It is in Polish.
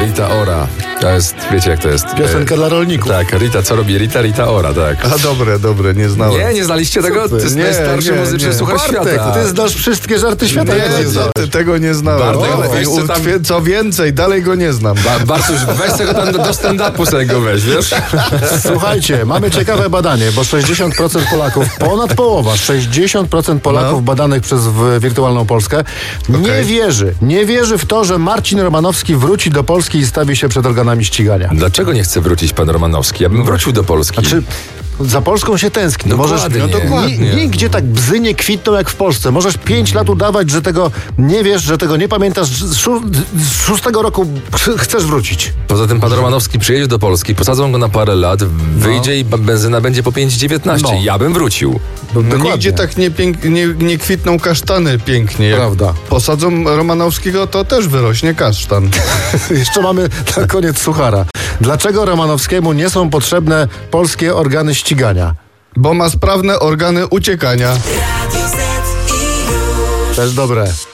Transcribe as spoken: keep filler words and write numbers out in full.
Rita Ora. To jest, wiecie jak to jest? Piosenka e, dla rolników. Tak, Rita, co robi Rita? Rita Ora, tak. A dobre, dobre, nie znałem. Nie, nie znaliście tego? To jest Nie, najstarszy nie, muzyczny nie. słuchacz Bartek, świata. ty znasz wszystkie żarty świata. Nie, jak nie, znałeś? ty tego nie znałem. Bartek, O, weź i co tam- utwie- co więcej, dalej go nie znam. Ba- Bartuś, weź tego tam do, do stand-upu sobie go weź, wiesz? Słuchajcie, mamy ciekawe badanie, bo sześćdziesiąt procent Polaków, ponad połowa, sześćdziesiąt procent Polaków No. badanych przez w, Wirtualną Polskę nie Okej. wierzy, nie wierzy w to, że Marcin Romanowski wróci do Polski i stawi się przed organami ścigania. Dlaczego nie chce wrócić pan Romanowski? Ja bym wrócił do Polski. Znaczy, za Polską się tęskni. Dokładnie. Możesz, No dokładnie. ni- Nigdzie tak bzy nie kwitną jak w Polsce. Możesz pięć lat udawać, że tego nie wiesz, że tego nie pamiętasz. Z, szó- z szóstego roku chcesz wrócić. Poza tym pan Romanowski przyjedzie do Polski, posadzą go na parę lat, wyjdzie i ba- benzyna będzie po pięć dziewiętnaście. No. Ja bym wrócił. No, Dokładnie. nigdzie tak nie, pięk, nie, nie kwitną kasztany pięknie. Jak Prawda. posadzą Romanowskiego, to też wyrośnie kasztan. Jeszcze mamy na koniec suchara. Dlaczego Romanowskiemu nie są potrzebne polskie organy ścigania? Bo ma sprawne organy uciekania. Też dobre.